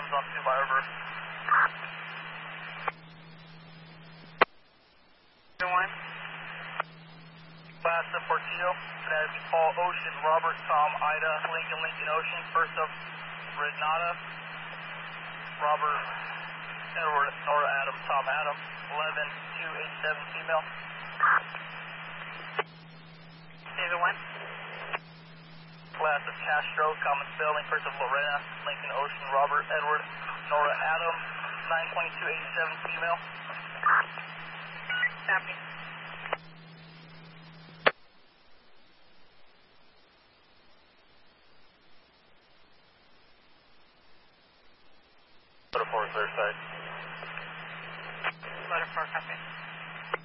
Adams on 2 by over. One. Class of Portillo, that is Paul Ocean, Robert, Tom, Ida, Lincoln, Lincoln Ocean. First up, Renata, Robert, Edward, Nora, Adam, Tom, Adam. 11287 female. David 1. Class of Castro, common spelling. First of Lorena, Lincoln Ocean, Robert, Edward, Nora, Adam. 92287 female. Copy. Put a 4 clear side. Letter 4, copy.